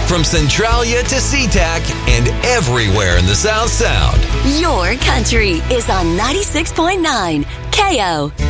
From Centralia to SeaTac and everywhere in the South Sound. Your country is on 96.9 KO.